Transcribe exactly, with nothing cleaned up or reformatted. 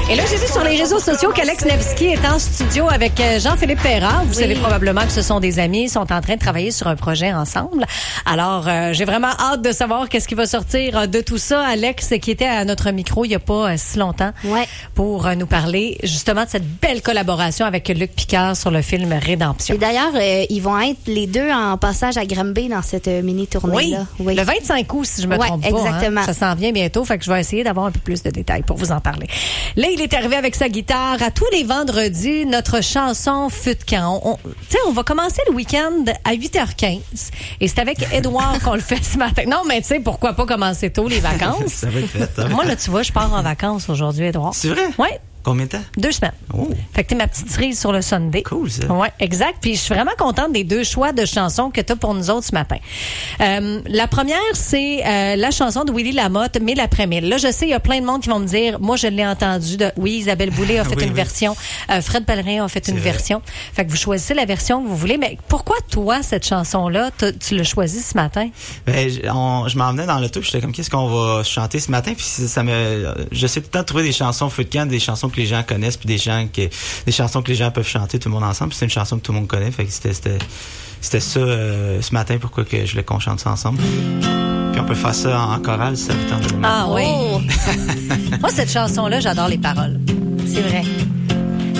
Et là, j'ai vu sur les réseaux sociaux qu'Alex Nevsky est en studio avec Jean-Philippe Perrard. Vous oui. savez probablement que ce sont des amis, ils sont en train de travailler sur un projet ensemble. Alors, euh, j'ai vraiment hâte de savoir qu'est-ce qui va sortir de tout ça. Alex, qui était à notre micro il n'y a pas euh, si longtemps, ouais. pour euh, nous parler justement de cette belle collaboration avec Luc Picard sur le film Rédemption. Et d'ailleurs, euh, ils vont être les deux en passage à Granby dans cette euh, mini-tournée-là. Oui, oui, le vingt-cinq août, si je me ouais, trompe exactement. pas. Hein? Ça s'en vient bientôt, fait que je vais essayer d'avoir un peu plus de détails pour vous en parler. Là, il est arrivé avec sa guitare. À tous les vendredis, notre chanson fut de camp. On, tu sais, on va commencer le week-end à huit heures quinze. Et c'est avec Édouard qu'on le fait ce matin. Non, mais tu sais, pourquoi pas commencer tôt les vacances? Ça va être fait. Hein? Moi, là, tu vois, je pars en vacances aujourd'hui, Édouard. C'est vrai? Oui. Combien de temps? Deux semaines. Oh. Fait que t'es ma petite cerise sur le Sunday. Cool, ça. Ouais, exact. Puis je suis vraiment contente des deux choix de chansons que t'as pour nous autres ce matin. Euh, la première, c'est euh, la chanson de Willy Lamotte, Mille après mille. Là, je sais, il y a plein de monde qui vont me dire, moi, je l'ai entendu. De, oui, Isabelle Boulay a fait oui, une oui. version. Euh, Fred Pellerin a fait c'est une vrai. version. Fait que vous choisissez la version que vous voulez. Mais pourquoi, toi, cette chanson-là, tu l'as choisie ce matin? Ben, je, on, je m'en venais dans l'auto, j'étais comme, qu'est-ce qu'on va chanter ce matin? Puis ça me, je sais tout le temps trouver des chansons feu de camp, des chansons que les gens connaissent, puis des gens que, des chansons que les gens peuvent chanter tout le monde ensemble. Puis c'est une chanson que tout le monde connaît. Fait que c'était, c'était, c'était ça, euh, ce matin, pourquoi que je voulais qu'on chante ça ensemble. Puis on peut faire ça en, en chorale, si ça vous tente. Ah oui. Moi, cette chanson-là, j'adore les paroles. C'est vrai.